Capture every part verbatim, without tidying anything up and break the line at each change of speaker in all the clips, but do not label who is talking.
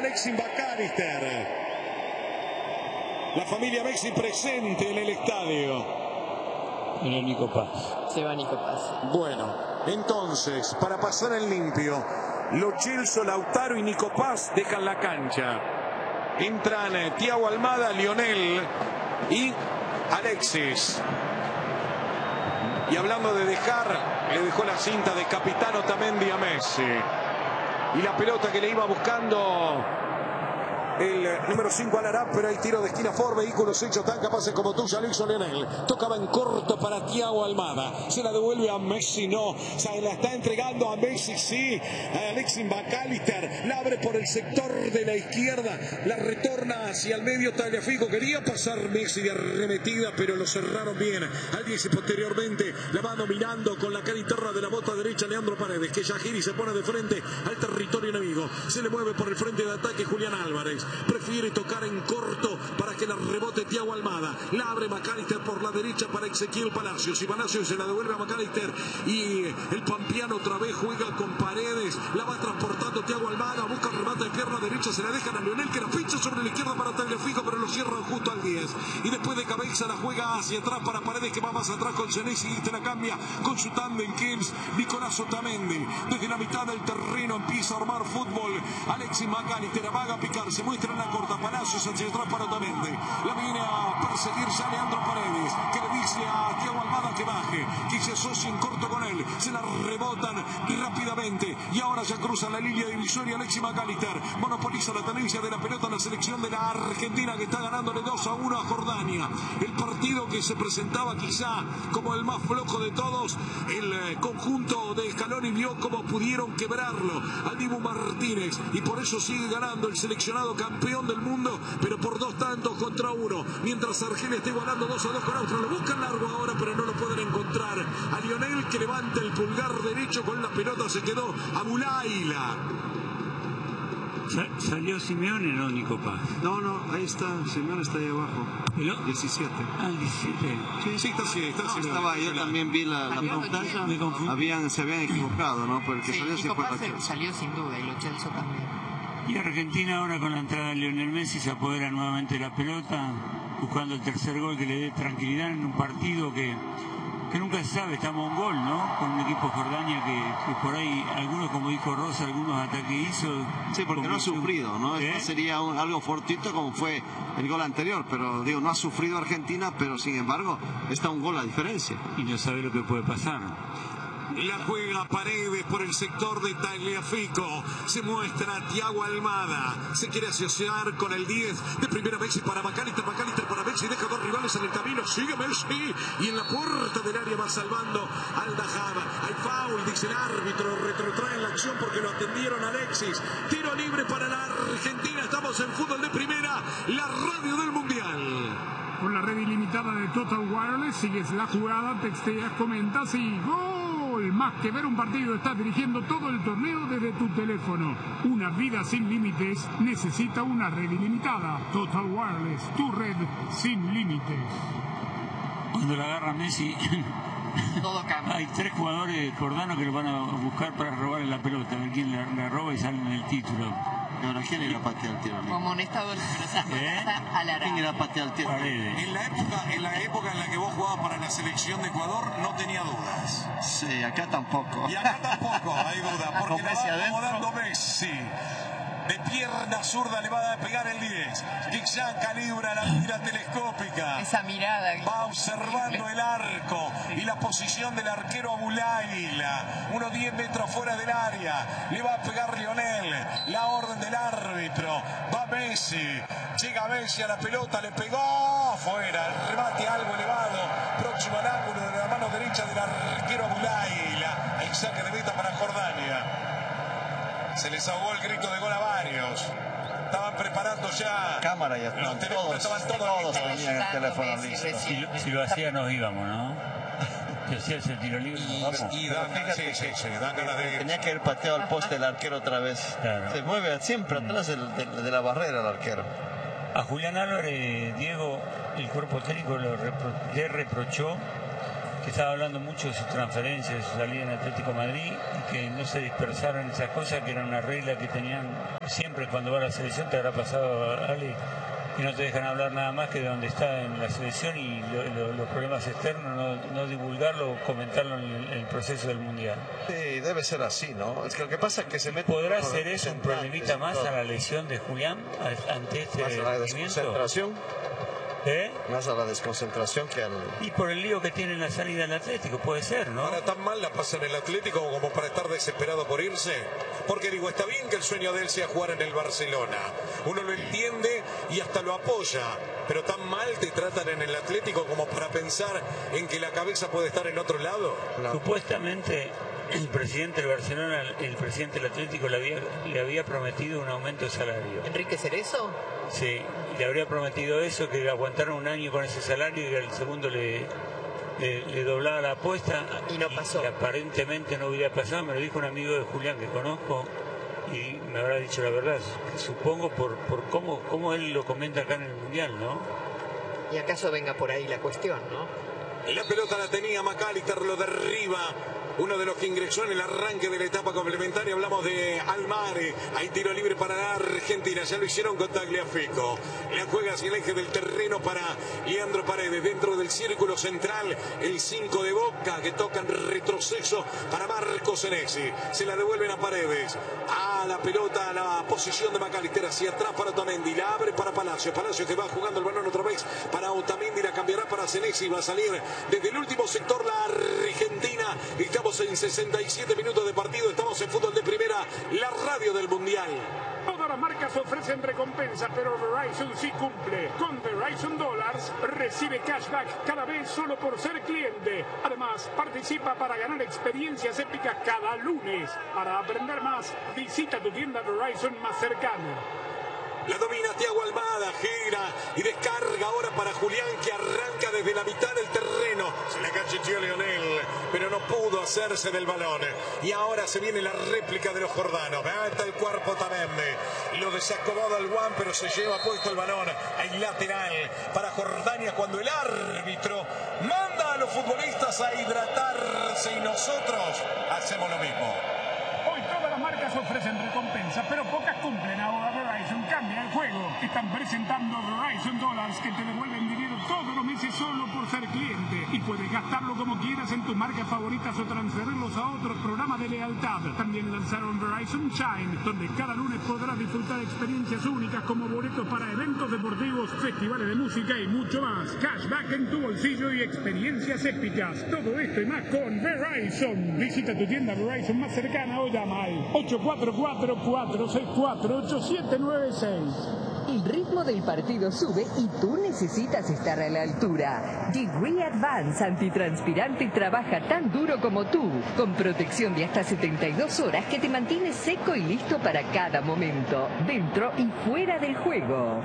Alexis McAllister. La familia Messi presente en el estadio.
Era Nico Paz.
Se va Nico Paz.
Bueno, entonces, para pasar el limpio, Lo Celso, Lautaro y Nico Paz dejan la cancha. Entran eh, Thiago Almada, Lionel y Alexis. Y hablando de dejar, le dejó la cinta de capitán Otamendi a Messi. Y la pelota que le iba buscando el número cinco Alarab, pero hay tiro de esquina por vehículos hechos tan capaces como tú, ya lo hizo Lionel. Tocaba en corto para Thiago Almada. Se la devuelve a Messi, no. Se la está entregando a Messi, sí. A Alexis McAllister. La abre por el sector de la izquierda. La retorna hacia el medio Tagliafico. Quería pasar Messi de arremetida, pero lo cerraron bien. Al diez y posteriormente la va dominando con la cara interna de la bota derecha Leandro Paredes, que Yajiri se pone de frente al territorio enemigo. Se le mueve por el frente de ataque Julián Álvarez. Prefiere tocar en corto para que la rebote Thiago Almada. La abre McAllister por la derecha para Ezequiel Palacios. Y Palacios se la devuelve a McAllister. Y el pampeano otra vez juega con Paredes. La va transportando Thiago Almada. Busca el remate de pierna derecha. Se la dejan a Lionel, que la pincha sobre la izquierda para Tagliafico, pero lo cierran justo al diez. Y después de cabeza la juega hacia atrás para Paredes, que va más atrás con Senesi. Y te la cambia con su tándem, que es Nicolás Otamendi. Desde la mitad del terreno empieza a armar fútbol Alexis McAllister. Amaga a picar. Se muestra en la corta, Palacios hacia atrás para Otamendi. La viene a perseguir ya Leandro Paredes, que le dice a Thiago Almada que baje, que se asocie en corto con él. Se la rebotan rápidamente y ahora ya cruzan la línea divisoria. Alexis McAllister monopoliza la tenencia de la pelota en la selección de la Argentina, que está ganándole dos a uno a Jordania. El partido que se presentaba quizá como el más flojo de todos, el conjunto de Scaloni vio cómo pudieron quebrarlo al Dibu Martínez, y por eso sigue ganando el seleccionado campeón del mundo, pero por dos tantos contra uno, mientras Argelia está igualando dos a dos con Austria. Lo buscan largo ahora, pero no lo pueden encontrar. A Lionel, que levanta el pulgar derecho con la pelota, se quedó a Bulaila.
¿Salió Simeone, no, Nico Paz?
No, no, ahí está, Simeone está ahí abajo.
¿El?
diecisiete.
Ah, diecisiete.
Sí, sí, está, sí, está no, estaba, yo también vi la, la pantalla, habían, se habían equivocado, ¿no? Porque
sí,
salió,
Nico
fue
Paz salió sin duda, y Lo Celso también.
Y Argentina ahora, con la entrada de Lionel Messi, se apodera nuevamente de la pelota, buscando el tercer gol que le dé tranquilidad en un partido que, que nunca se sabe. Estamos a un gol, ¿no? Con un equipo Jordania que, que por ahí, algunos, como dijo Rosa, algunos ataques hizo.
Sí, porque no ha sufrido, ¿no? ¿Eh? Esto sería un, algo fortuito como fue el gol anterior, pero digo, no ha sufrido Argentina, pero sin embargo está un gol a diferencia.
Y no sabe lo que puede pasar.
La juega Paredes por el sector de Tagliafico. Se muestra Thiago Almada. Se quiere asociar con el diez. De primera Messi para McAllister. McAllister para Messi. Deja dos rivales en el camino. Sigue Messi. Y en la puerta del área va salvando al Dajaba. Hay foul, dice el árbitro. Retrotrae en la acción porque lo atendieron a Alexis. Tiro libre para la Argentina. Estamos en fútbol de primera. La radio del Mundial.
Con la red ilimitada de Total Wireless, sigues la jugada, texteas, comentas y ¡gol! Más que ver un partido, estás dirigiendo todo el torneo desde tu teléfono. Una vida sin límites necesita una red ilimitada. Total Wireless, tu red sin límites.
Cuando la agarra Messi,
todo cambia.
Hay tres jugadores jordanos que lo van a buscar para robarle la pelota, a ver quién la, la roba y sale en el título.
Ahora, ¿quién era patear el tiro?
Como un estado
¿Eh?
¿Quién era patear el tiro?
En la época, en la época en la que vos jugabas para la selección de Ecuador, no tenía dudas.
Sí, acá tampoco.
Y acá tampoco hay duda, porque la va acomodando Messi. De pierna zurda le va a pegar el diez. Guixán calibra la mira telescópica.
Esa mirada.
Va observando el arco y la posición del arquero Bulaila. Unos diez metros fuera del área. Le va a pegar Lionel. La orden del árbitro. Va Messi. Llega Messi a la pelota. Le pegó. Fuera. El remate algo elevado. Próximo al ángulo de la mano derecha del arquero Bulaila. Hay saque de meta para Jordania. Se les ahogó el grito de gol a varios. Estaban preparando ya.
Cámara ya.
Los teléfonos
todos,
estaban todos,
todos tenían el teléfono listo.
Si, si lo hacía nos íbamos, ¿no? Si hacía ese tiro libre nos vamos.
Y dan, sí, sí, sí, dan ganas de...
Tenía que ir pateado al poste del arquero otra vez.
Claro.
Se mueve siempre atrás de, de, de la barrera el arquero.
A Julián Álvarez, Diego, el cuerpo técnico lo repro le reprochó que estaba hablando mucho de su transferencia, de su salida en Atlético de Madrid, y que no se dispersaron esas cosas, que era una regla que tenían siempre cuando va a la selección. Te habrá pasado, Ale, que no te dejan hablar nada más que de donde está en la selección, y lo, lo, los problemas externos, no, no divulgarlo o comentarlo en el, el proceso del Mundial.
Sí, debe ser así, ¿no? Es que lo que pasa es que se mete...
¿Podrá ser eso un problemita más a la lesión de Julián ante este
más a la desconcentración?
¿Eh?
Más a la desconcentración que al...
Y por el lío que tiene en la salida del Atlético, puede ser, ¿no?
Ahora, tan mal la pasa en el Atlético como para estar desesperado por irse. Porque digo, está bien que el sueño de él sea jugar en el Barcelona. Uno lo entiende y hasta lo apoya. Pero tan mal te tratan en el Atlético como para pensar en que la cabeza puede estar en otro lado.
No. Supuestamente el presidente del Barcelona, el presidente del Atlético le había, le había prometido un aumento de salario.
¿Enrique Cerezo?
Sí, le habría prometido eso, que aguantaron un año con ese salario y al segundo le, le, le doblaba la apuesta.
Y no pasó.
Y aparentemente no hubiera pasado, me lo dijo un amigo de Julián que conozco y me habrá dicho la verdad, supongo por, por cómo, cómo él lo comenta acá en el Mundial, ¿no?
Y acaso venga por ahí la cuestión, ¿no?
La pelota la tenía McAllister, lo derriba. Uno de los que ingresó en el arranque de la etapa complementaria, hablamos de Almare. Hay tiro libre para la Argentina, ya lo hicieron con Tagliafico. La juega hacia el eje del terreno para Leandro Paredes, dentro del círculo central, el cinco de Boca, que toca en retroceso para Marcos Senesi. Se la devuelven a Paredes, a la pelota, a la posición de McAllister, hacia atrás para Otamendi, la abre para Palacio, Palacio que va jugando el balón otra vez para Otamendi, la cambiará para Senesi, va a salir desde el último sector la Argentina. Estamos en sesenta y siete minutos de partido, estamos en Fútbol de Primera, la radio del Mundial.
Todas las marcas ofrecen recompensa, pero Verizon sí cumple. Con Verizon Dollars recibe cashback cada vez solo por ser cliente. Además, participa para ganar experiencias épicas cada lunes. Para aprender más, visita tu tienda Verizon más cercana.
La domina Thiago Almada, gira y descarga ahora para Julián, que arranca desde la mitad del terreno. Se la cacheteó Lionel, pero no pudo hacerse del balón. Y ahora se viene la réplica de los jordanos. Mete el cuerpo Otamendi. Lo desacomoda el Juan, pero se lleva puesto el balón. Hay lateral para Jordania cuando el árbitro manda a los futbolistas a hidratarse y nosotros hacemos lo mismo.
Hoy todas las marcas ofrecen recompensa, pero pocas cumplen. Ahora Verizon cambia el juego. Están presentando Verizon Dollars, que te devuelven dinero todos los meses solo por ser cliente. Y puedes gastarlo como quieras en tus marcas favoritas o transferirlos a otros programas de lealtad. También lanzaron Verizon Shine, donde cada lunes podrás disfrutar experiencias únicas como boletos para eventos deportivos, festivales de música y mucho más. Cashback en tu bolsillo y experiencias épicas. Todo esto y más con Verizon. Visita tu tienda Verizon más cercana o llama al ocho cuatro cuatro, cuatro seis cuatro, ocho siete nueve seis.
El ritmo del partido sube y tú necesitas estar a la altura. Degree Advance Antitranspirante trabaja tan duro como tú, con protección de hasta setenta y dos horas que te mantiene seco y listo para cada momento, dentro y fuera del juego.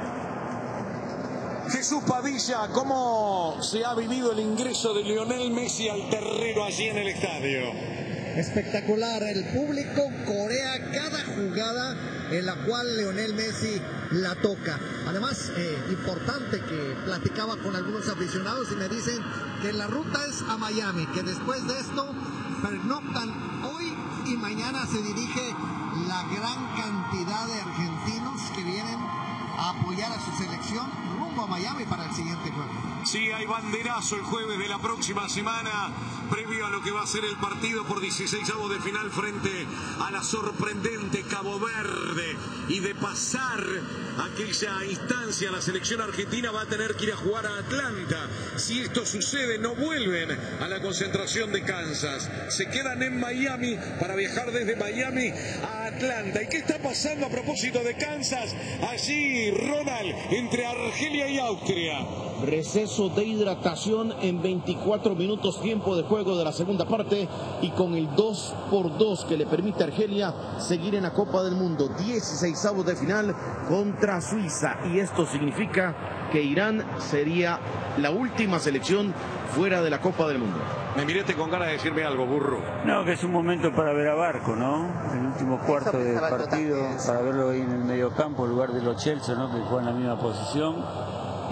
Jesús Padilla, ¿cómo se ha vivido el ingreso de Lionel Messi al terreno allí en el estadio?
Espectacular, el público corea cada jugada en la cual Lionel Messi la toca. Además, eh, importante que platicaba con algunos aficionados y me dicen que la ruta es a Miami, que después de esto pernoctan hoy y mañana se dirige la gran cantidad de argentinos que vienen a apoyar a su selección rumbo a Miami para el siguiente juego.
Sí, hay banderazo el jueves de la próxima semana, previo a lo que va a ser el partido por dieciseisavos de final frente a la sorprendente Cabo Verde. Y de pasar aquella instancia, la selección argentina va a tener que ir a jugar a Atlanta. Si esto sucede, no vuelven a la concentración de Kansas. Se quedan en Miami para viajar desde Miami a Atlanta. ¿Y qué está pasando a propósito de Kansas? Allí, Ronald, entre Argelia y Austria.
Receso de hidratación en veinticuatro minutos, tiempo de juego de la segunda parte, y con el dos por dos que le permite a Argelia seguir en la Copa del Mundo, dieciseisavos de final contra Suiza, y esto significa que Irán sería la última selección fuera de la Copa del Mundo.
Me mirete con ganas de decirme algo, burro.
No, que es un momento para ver a Barco, ¿no? El último cuarto del partido, para verlo ahí en el mediocampo, en lugar de Lo Celso, ¿no? Que juega en la misma posición.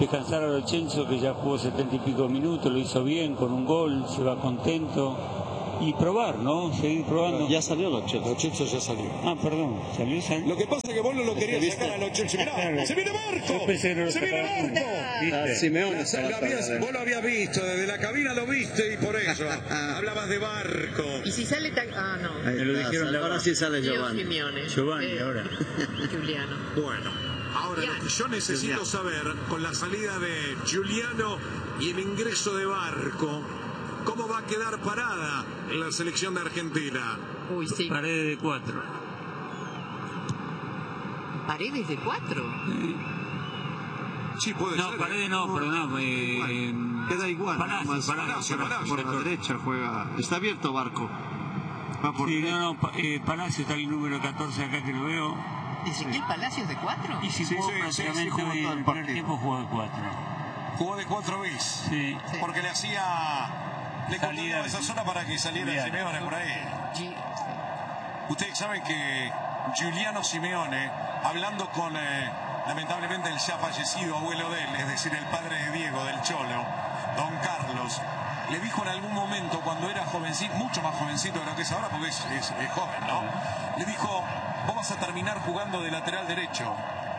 descansar a Lo Celso, que ya jugó setenta y pico minutos, lo hizo bien, con un gol, se va contento. Y probar, ¿no? Seguir probando.
Ya salió Lo Celso.
Lo Celso ya salió.
Ah, perdón, salió, salió.
Lo que pasa es que vos no lo querías sacar a Lo Celso. Mirá, ¡se viene Barco! ¡Se viene Barco!
Ah, Simeone.
La- la habías- vos lo habías visto, desde la cabina lo viste y por eso hablabas de Barco.
Y si sale tan... Ah, no.
Ahí
Me lo
está,
dijeron
ahora
la-
sí sale
Diego
Giovanni.
Simeone.
Giovanni,
Eh,
ahora.
Giuliano.
Bueno, ahora lo que yo necesito saber, con la salida de Giuliano y el ingreso de Barco, ¿cómo va a quedar parada la selección de Argentina?
Uy, sí.
Paredes de cuatro.
Paredes de cuatro.
Sí, puede
No,
ser.
Paredes no, perdón. Eh,
Queda igual.
Palacio,
más-
Palacio,
por,
Palacio.
por la derecha juega. Está abierto Barco. Va por
Sí,
derecha.
no, no, pa- eh, Palacio está el número catorce acá que lo veo.
Ezequiel Palacios de cuatro.
Y si
Sí,
jugó
sí, sí,
prácticamente
sí, jugó
hoy
todo
en
el
el primer
partido.
tiempo jugó de cuatro.
Jugó de cuatro bis.
Sí.
Porque le hacía... Le
Salida
contaba esa
de-
zona para que saliera
Giuliano.
Simeone por ahí.
G-
Ustedes saben que Giuliano Simeone, hablando con eh, lamentablemente el ya fallecido abuelo de él, es decir, el padre de Diego, del Cholo, don Carlos, le dijo en algún momento cuando era jovencito, mucho más jovencito de lo que es ahora, porque es, es- es joven, ¿no? Le dijo, vos vas a terminar jugando de lateral derecho.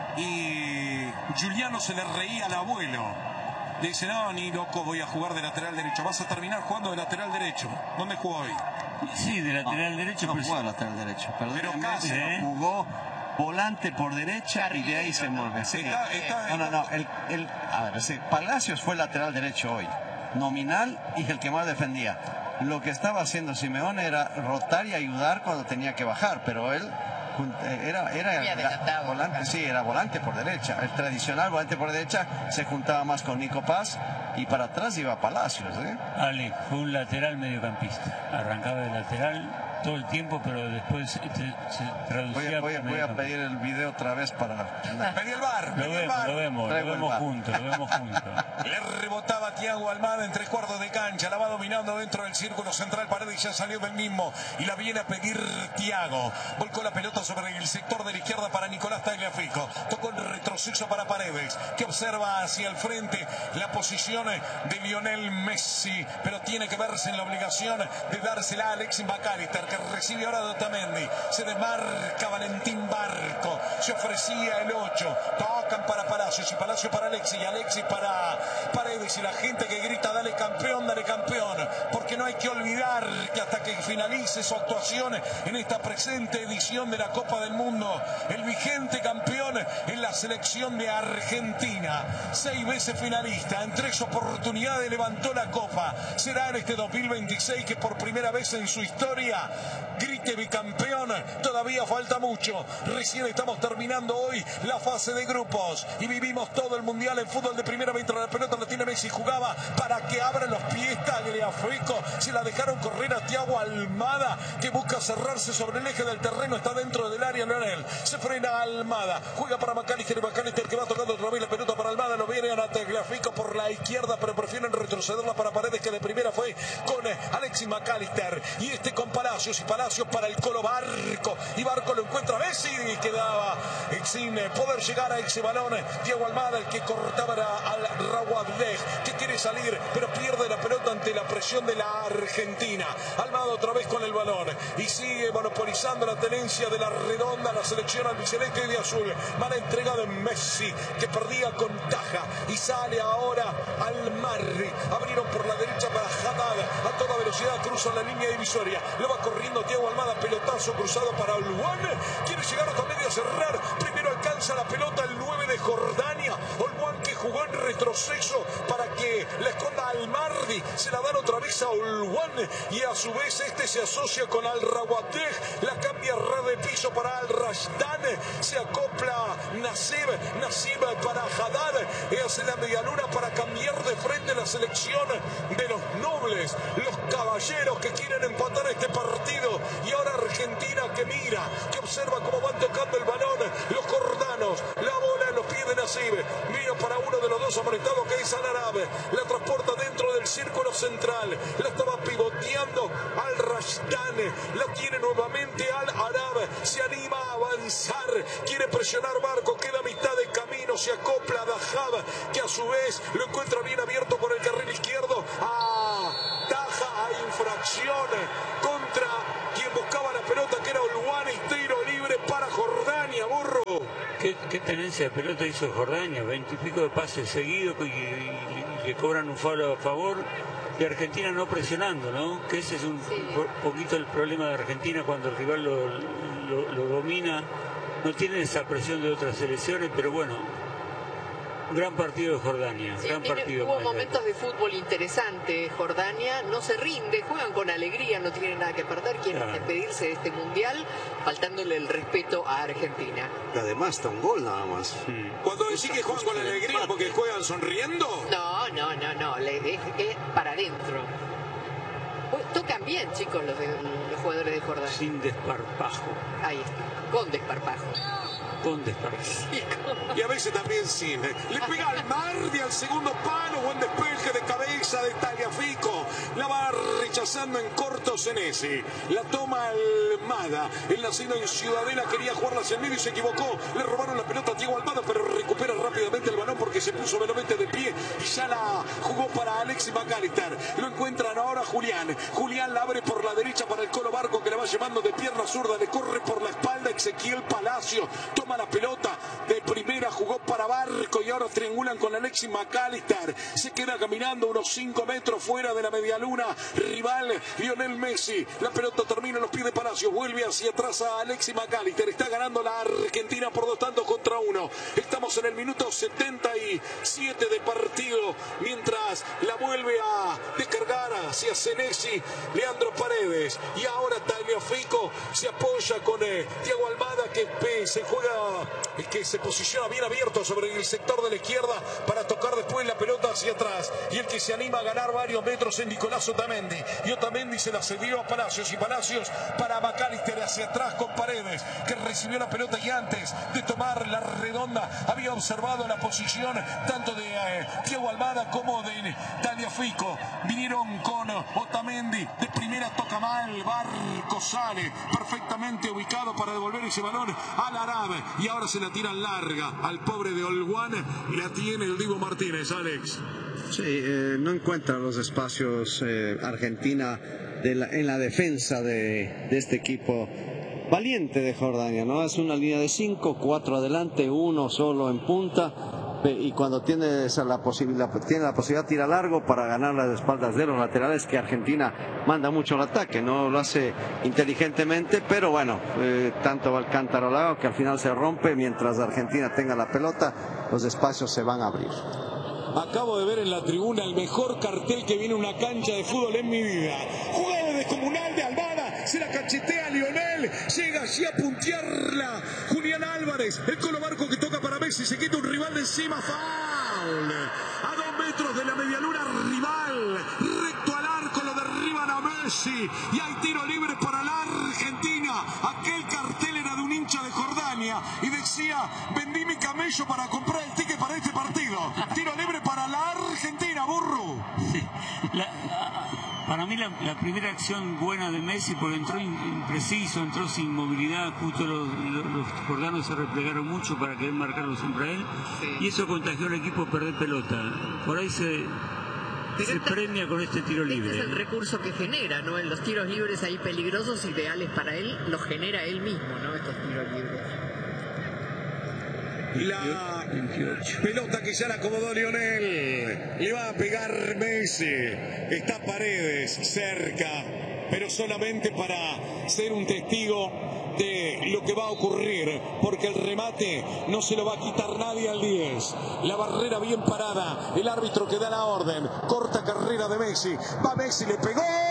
Y Giuliano se le reía al abuelo. Le dice, no, ni loco, voy a jugar de lateral derecho. Vas a terminar jugando de lateral derecho. ¿Dónde jugó hoy?
Sí, de lateral derecho,
No
pero
jugó de lateral derecho. Perdón,
Pero
en
casi,
vez de-
¿eh?
jugó volante por derecha y de ahí se mueve. Sí.
Está- está-
No, no, no. El, el, a ver, sí, Palacios fue lateral derecho hoy. Nominal y el que más defendía. Lo que estaba haciendo Simeone era rotar y ayudar cuando tenía que bajar, pero él jun- eh, era,
Muy
era
adelantado,
volante,
claro.
sí, era volante por derecha. El tradicional volante por derecha se juntaba más con Nico Paz y para atrás iba Palacios, ¿eh?
Ale, fue un lateral mediocampista. Arrancaba de lateral todo el tiempo, pero después se, se
Voy
traducía
a, voy a-
por
voy a
mediocampista.
pedir el video otra vez para...
Pedí el bar,
Lo
pedí el
vemos,
bar.
lo vemos, lo
Traigo el
vemos
bar.
juntos, lo vemos juntos.
Le rebotaba Thiago Almada en tres cuartos de cancha, la va dominando dentro del círculo central, Paredes ya salió del mismo y la viene a pedir Thiago. Volcó la pelota sobre el sector de la izquierda para Nicolás Tagliafico. Tocó el retroceso para Paredes, que observa hacia el frente la posición de Lionel Messi, pero tiene que verse en la obligación de dársela a Alexis McAllister, que recibe ahora de Otamendi. Se desmarca Valentín Barco, se ofrecía el ocho, tocan para Palacios y Palacios para Alexis y Alexis para Paredes y la gente que grita dale campeón, dale campeón, porque no hay que olvidar que hasta que finalice su actuación en esta presente edición de la Copa del Mundo, el vigente campeón es la selección de Argentina, seis veces finalista, en tres oportunidades levantó la Copa. Será en este dos mil veintiséis que por primera vez en su historia grite bicampeón. Todavía falta mucho, recién estamos terminando hoy la fase de grupos y vivimos todo el mundial en fútbol de primera. Mientras la pelota la tiene Messi, jugaba para que abran los pies Tagliafico, se la dejaron correr a Thiago Almada, que busca cerrarse sobre el eje del terreno, está dentro del área Leonel, se frena Almada, juega para McAllister y McAllister que va tocando otra vez la pelota para Almada, lo viene a Tagliafico por la izquierda, pero prefieren retrocederla para Paredes, que de primera fue con Alexis McAllister y este con Palacios y Palacios para el Colo Barco y Barco lo encuentra Messi y quedaba sin poder llegar a ese balón. Thiago Almada, el que cortaba al Rawadej, que quiere salir pero pierde la pelota ante la presión de la Argentina. Almada otra vez con el balón y sigue monopolizando la tenencia de la redonda la selección albiceleste y de azul. Mala entrega de Messi, que perdía con taja y sale ahora al Marri. Abrieron por la derecha para Haddad, a toda velocidad cruza la línea divisoria, lo va corriendo Thiago Almada, pelotazo cruzado para Olwan, quiere llegar a media a cerrar, primero alcanza la pelota el nueve de Jordania, Olwan, que jugó en retroceso para que la esconda al Mardi, se la dan otra vez a Olwan y a su vez este se asocia con Al Rawadej, la cambia red de piso para Al Rashdan, se acopla Nasib, Nasib para Haddad y hace la medialuna para cambiar de frente la selección de los nobles, los caballeros que quieren empatar este partido. Y ahora Argentina que mira, que observa cómo van tocando el balón los jordanos, la bola en los pies de Nasib, mira para uno de los dos amonestados que es Al Arab, la transporta dentro del círculo central, la estaba pivoteando Al Rashdan, la tiene nuevamente Al Arab, se anima a avanzar quiere presionar Barco, queda a mitad de camino, se acopla a Dajab, que a su vez lo encuentra bien abierto por el carril izquierdo. Ah, Taja a infracción contra quien buscaba la pelota, que era Olwan, y tiro libre para Jordania, Burro.
¿Qué, qué tenencia de pelota hizo Jordania? Veintipico de pases seguidos y, y, y le cobran un foul a favor. Y Argentina no presionando, ¿no? Que ese es un sí. poquito el problema de Argentina cuando el rival lo, lo, lo domina. No tiene esa presión de otras selecciones, pero bueno, gran partido de Jordania.
Sí,
gran
tiene,
partido.
Hubo momentos de fútbol interesantes. Jordania no se rinde, juegan con alegría, no tienen nada que perder, quieren claro. despedirse de este mundial, faltándole el respeto a Argentina.
Además está un gol nada más.
Sí. Cuando decís que juegan con alegría porque juegan sonriendo.
No, no, no, no, le es, es para adentro. Tocan bien, chicos, los, de, los jugadores de Jordania.
Sin desparpajo.
Ahí está, con desparpajo.
Con desparpajo.
Y a veces también sin. Le pega al Mardi al segundo palo, buen despeje de cabeza de Tagliafico. La va rechazando en corto Senesi. La toma Almada. El nacido en Ciudadela quería jugarla hacia el medio y se equivocó. Le robaron la pelota a Diego Almada, pero recupera rápidamente el balón porque se puso velozmente de pie y ya la jugó para Alexis McAllister. Lo encuentran ahora Julián. Julián la abre por la derecha para el Colo Barco, que la va llevando de pierna zurda. Le corre por la espalda Ezequiel Palacio. Toma la pelota de primera, jugó para Barco y ahora triangulan con Alexis McAllister. Se queda caminando unos cinco metros fuera de la medialuna rival Lionel Messi. La pelota termina en los pies de Palacio, vuelve hacia atrás a Alexis McAllister. Está ganando la Argentina por dos tantos contra uno. Estamos en el minuto setenta y siete de partido, mientras la vuelve a descargar hacia Senesi Leandro Paredes, y ahora Tagliafico se apoya con eh, Thiago Almada, que eh, se juega, eh, que se posiciona bien abierto sobre el sector de la izquierda para tocar después la pelota hacia atrás, y el que se anima a ganar varios metros es Nicolás Otamendi, y Otamendi se la cedió a Palacios, y Palacios para McAllister hacia atrás con Paredes, que recibió la pelota y antes de tomar la redonda había observado la posición tanto de eh, Thiago Almada como de Tagliafico. Vinieron con Otamendi de primera, toca mal, Barco sale perfectamente ubicado para devolver ese balón al Árabe, y ahora se la tira larga al pobre de Olwan, y la tiene el Dibu Martínez. Alex.
Sí, eh, no encuentra los espacios eh, Argentina de la, en la defensa de, de este equipo valiente de Jordania, ¿no? Es una línea de cinco, cuatro adelante, uno solo en punta, y cuando tiene esa, la, posibilidad, tiene la posibilidad de tirar largo para ganar las espaldas de los laterales, que Argentina manda mucho el ataque, no lo hace inteligentemente, pero bueno, eh, tanto va el cántaro al lado que al final se rompe. Mientras Argentina tenga la pelota, los espacios se van a abrir.
Acabo de ver en la tribuna el mejor cartel que viene a una cancha de fútbol en mi vida. Jugada descomunal de Almada, se la cachetea a Lionel, llega allí a puntearla Julián Álvarez, el Colo Barco que toca para Messi, se quita un rival de encima, foul, a dos metros de la medialuna rival, recto al arco, lo derriban a Messi, y hay tiro libre para la Argentina. Aquel cartel era de un hincha de Jordania y decía: vendí mi camello para comprar el ticket para este partido. Tiro libre para la Argentina, Burro.
Sí. La, para mí la, la primera acción buena de Messi, porque entró impreciso, entró sin movilidad, justo los, los, los jordanos se replegaron mucho para querer marcarlo siempre a él, sí. Y eso contagió al equipo a perder pelota. Por ahí se...
Pero
se
esta,
premia con este tiro libre.
Este es el recurso que genera, ¿no? En los tiros libres ahí peligrosos, ideales para él, los genera él mismo, ¿no? Estos tiros libres.
La pelota que ya la acomodó Lionel, le va a pegar Messi, está Paredes cerca, pero solamente para ser un testigo de lo que va a ocurrir, porque el remate no se lo va a quitar nadie al diez. La barrera bien parada, el árbitro que da la orden, corta carrera de Messi, va Messi, le pegó.